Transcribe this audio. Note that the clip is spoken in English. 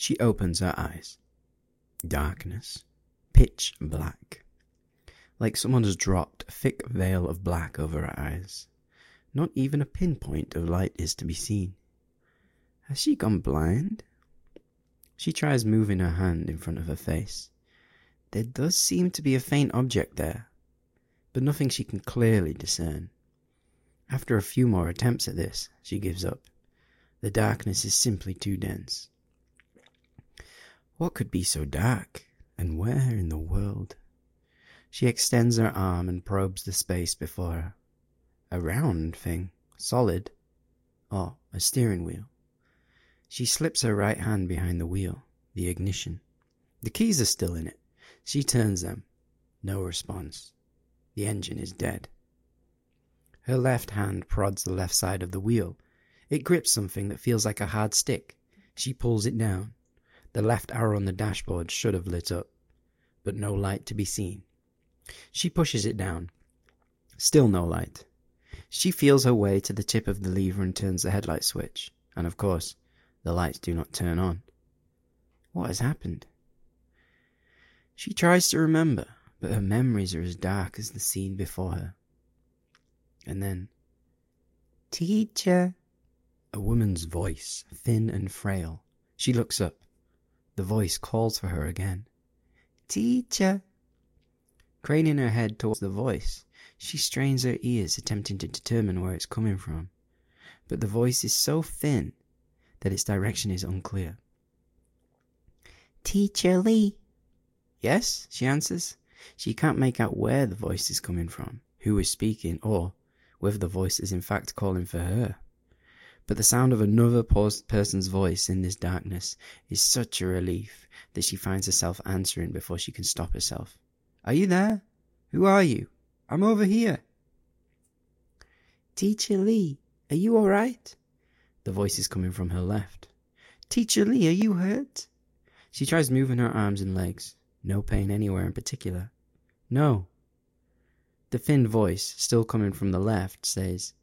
She opens her eyes. Darkness. Pitch black. Like someone has dropped a thick veil of black over her eyes. Not even a pinpoint of light is to be seen. Has she gone blind? She tries moving her hand in front of her face. There does seem to be a faint object there, but nothing she can clearly discern. After a few more attempts at this, she gives up. The darkness is simply too dense. What could be so dark, and where in the world? She extends her arm and probes the space before her. A round thing, solid. Oh, a steering wheel. She slips her right hand behind the wheel, the ignition. The keys are still in it. She turns them. No response. The engine is dead. Her left hand prods the left side of the wheel. It grips something that feels like a hard stick. She pulls it down. The left arrow on the dashboard should have lit up, but no light to be seen. She pushes it down. Still no light. She feels her way to the tip of the lever and turns the headlight switch. And of course, the lights do not turn on. What has happened? She tries to remember, but her memories are as dark as the scene before her. And then, "Teacher." A woman's voice, thin and frail. She looks up. The voice calls for her again. "Teacher." Craning her head towards the voice, she strains her ears, attempting to determine where it's coming from. But the voice is so thin that its direction is unclear. "Teacher Lee." "Yes," she answers. She can't make out where the voice is coming from, who is speaking, or whether the voice is in fact calling for her. But the sound of another person's voice in this darkness is such a relief that she finds herself answering before she can stop herself. "Are you there? Who are you? I'm over here." "Teacher Lee, are you all right?" The voice is coming from her left. "Teacher Lee, are you hurt?" She tries moving her arms and legs. No pain anywhere in particular. "No." The thin voice, still coming from the left, says,